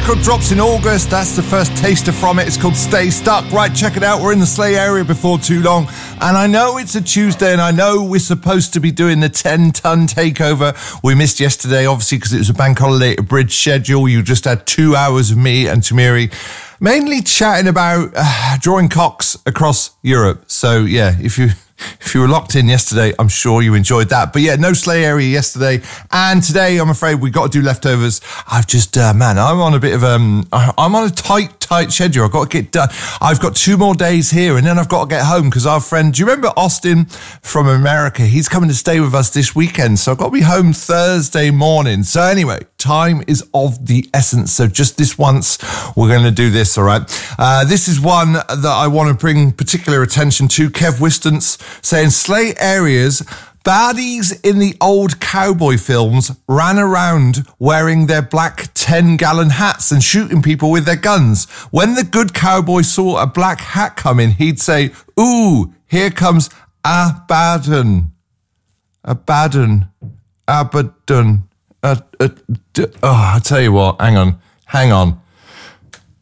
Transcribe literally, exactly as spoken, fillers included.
record drops in August. That's the first taster from it. It's called Stay Stuck. Right, check it out. We're in the Slay area before too long. And I know it's a Tuesday, and I know we're supposed to be doing the ten-ton takeover. We missed yesterday, obviously, because it was a bank holiday abridged schedule. You just had two hours of me and Tamiri mainly chatting about uh, drawing cocks across Europe. So, yeah, if you... If you were locked in yesterday, I'm sure you enjoyed that. But yeah, no Slay area yesterday. And today, I'm afraid we've got to do leftovers. I've just, uh, man, I'm on a bit of, um, I'm on a tight, tight schedule. I've got to get done. I've got two more days here and then I've got to get home because our friend, do you remember Austin from America? He's coming to stay with us this weekend. So I've got to be home Thursday morning. So anyway, time is of the essence. So just this once, we're going to do this, all right? Uh, this is one that I want to bring particular attention to. Kev Wistance saying Slay areas, baddies in the old cowboy films ran around wearing their black ten-gallon hats and shooting people with their guns. When the good cowboy saw a black hat coming, he'd say, "Ooh, here comes Abaddon. Abaddon. Abaddon. Uh, uh, d- oh, I tell you what, hang on, hang on.